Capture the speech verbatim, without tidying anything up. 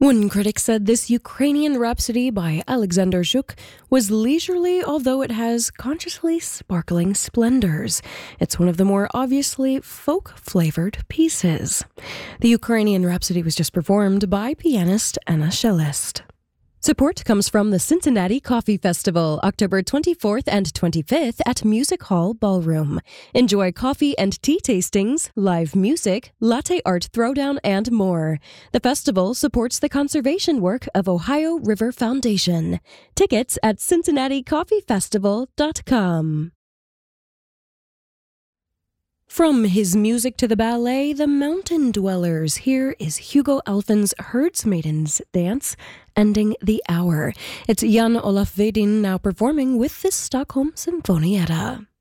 One critic said this Ukrainian Rhapsody by Alexander Zhuk was leisurely, although it has consciously sparkling splendors. It's one of the more obviously folk-flavored pieces. The Ukrainian Rhapsody was just performed by pianist Anna Shelest. Support comes from the Cincinnati Coffee Festival, October twenty-fourth and twenty-fifth at Music Hall Ballroom. Enjoy coffee and tea tastings, live music, latte art throwdown, and more. The festival supports the conservation work of Ohio River Foundation. Tickets at cincinnati coffee festival dot com. From his music to the ballet, The Mountain Dwellers, here is Hugo Alfen's Herdsmaiden's Dance, ending the hour. It's Jan Olaf Vedin now performing with the Stockholm Sinfonietta.